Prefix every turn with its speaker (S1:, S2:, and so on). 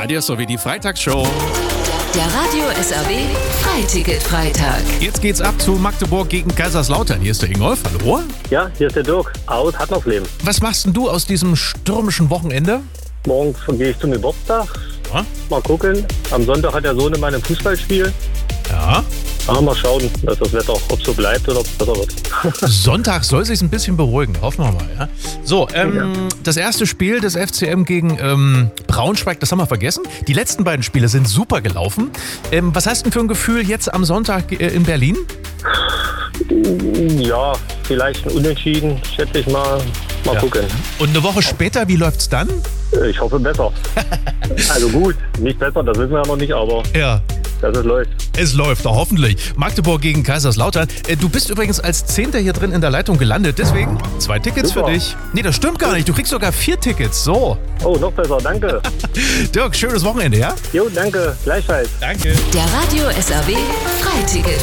S1: bei dir sowie die Freitagsshow.
S2: Der Radio SAW Freiticket-Freitag.
S1: Jetzt geht's ab zu Magdeburg gegen Kaiserslautern. Hier ist der Ingolf. Hallo.
S3: Ja, hier ist der Dirk aus Hattersleben.
S1: Was machst denn du aus diesem stürmischen Wochenende?
S3: Morgen gehe ich zum Geburtstag.
S1: Ja.
S3: Mal gucken. Am Sonntag hat der Sohn in ein Fußballspiel.
S1: Ja.
S3: Mal schauen, dass das Wetter, ob es so bleibt oder ob es besser wird.
S1: Sonntag soll sich's ein bisschen beruhigen. Hoffen wir mal. Ja? So, das erste Spiel des FCM gegen Braunschweig, das haben wir vergessen. Die letzten beiden Spiele sind super gelaufen. Was hast du denn für ein Gefühl jetzt am Sonntag in Berlin?
S3: Ja, vielleicht ein Unentschieden, schätze ich mal. Mal gucken.
S1: Und eine Woche später, wie läuft's dann?
S3: Ich hoffe besser. Also gut, nicht besser, das wissen wir ja noch nicht, aber
S1: Ja.
S3: dass es läuft.
S1: Es läuft, hoffentlich. Magdeburg gegen Kaiserslautern. Du bist übrigens als 10. hier drin in der Leitung gelandet. Deswegen 2 Tickets
S3: Super.
S1: für dich. Nee, das stimmt gar nicht. Du kriegst sogar 4 Tickets. So.
S3: Oh, noch besser, danke.
S1: Dirk, schönes Wochenende, ja?
S3: Jo, danke, gleichfalls.
S1: Danke.
S2: Der Radio SAW Freiticket